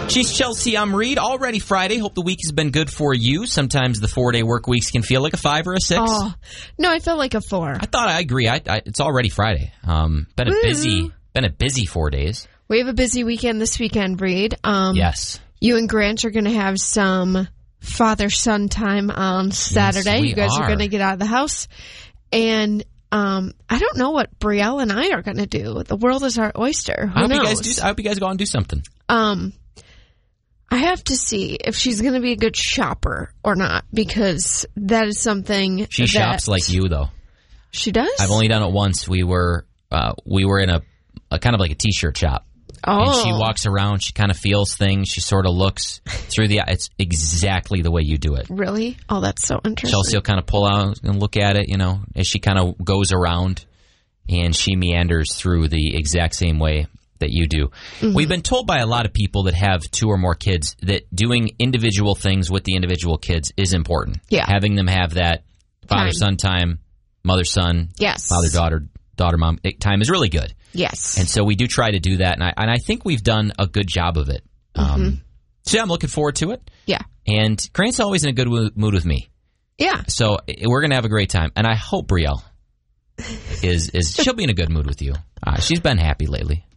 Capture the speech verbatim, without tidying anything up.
She's Chelsea, I'm Reed. Already Friday. Hope the week has been good for you. Sometimes the four-day work weeks can feel like a five or a six. Oh, no, I felt like a four. I thought I agree. I, I, it's already Friday. Um, been a Woo. busy, been a busy four days. We have a busy weekend this weekend, Reed. Um, yes. You and Grant are going to have some father-son time on Saturday. Yes, we you guys are, are going to get out of the house. And um, I don't know what Brielle and I are going to do. The world is our oyster. Who I hope knows? you guys do. I hope you guys go out and do something. Um, I have to see if she's going to be a good shopper or not, because that is something She that shops like you, though. She does? I've only done it once. We were uh, we were in a, a kind of like a T-shirt shop. Oh. And she walks around. She kind of feels things. She sort of looks through the. It's exactly the way you do it. Really? Oh, that's so interesting. Chelsea will kind of pull out and look at it, you know, as she kind of goes around, and she meanders through the exact same way that you do. Mm-hmm. We've been told by a lot of people that have two or more kids that doing individual things with the individual kids is important. Yeah. Having them have that father-son time, mother-son, yes. father-daughter, daughter-mom time is really good. Yes. And so we do try to do that, and I, and I think we've done a good job of it. Um, mm-hmm. So yeah, I'm looking forward to it. Yeah. And Grant's always in a good mood with me. Yeah. So we're going to have a great time. And I hope Brielle is, is she'll be in a good mood with you. Uh, she's been happy lately.